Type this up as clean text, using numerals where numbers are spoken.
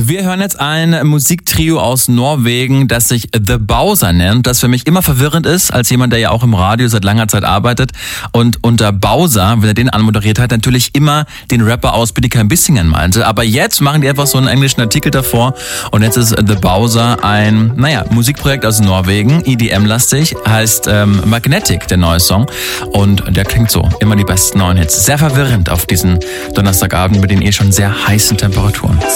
Wir hören jetzt ein Musiktrio aus Norwegen, das sich The Bowser nennt, das für mich immer verwirrend ist, als jemand, der ja auch im Radio seit langer Zeit arbeitet und unter Bowser, wenn er den anmoderiert hat, natürlich immer den Rapper aus Bietigheim Bissingen meinte. Aber jetzt machen die einfach so einen englischen Artikel davor und jetzt ist The Bowser ein, Musikprojekt aus Norwegen, EDM-lastig, heißt Magnetic, der neue Song, und der klingt so, immer die besten neuen Hits. Sehr verwirrend auf diesen Donnerstagabend mit den schon sehr heißen Temperaturen.